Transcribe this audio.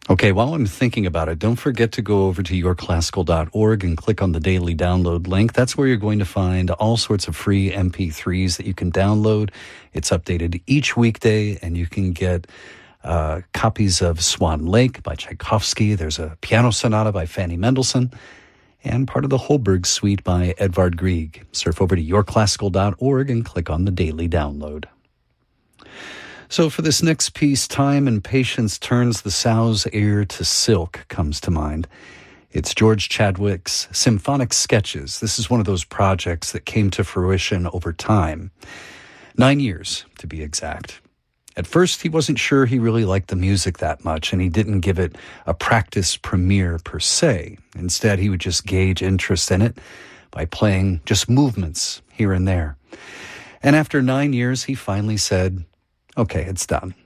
Okay, while I'm thinking about it, don't forget to go over to yourclassical.org and click on the daily download link. That's where you're going to find all sorts of free MP3s that you can download. It's updated each weekday, and you can get copies of Swan Lake by Tchaikovsky. There's a piano sonata by Fanny Mendelssohn, and part of the Holberg Suite by Edvard Grieg. Surf over to yourclassical.org and click on the daily download. So for this next piece, Time and Patience Turns the Sow's Ear to Silk comes to mind. It's George Chadwick's Symphonic Sketches. This is one of those projects that came to fruition over time. 9 years, to be exact. At first, he wasn't sure he really liked the music that much, and he didn't give it a practice premiere per se. Instead, he would just gauge interest in it by playing just movements here and there. And after 9 years, he finally said, okay, it's done.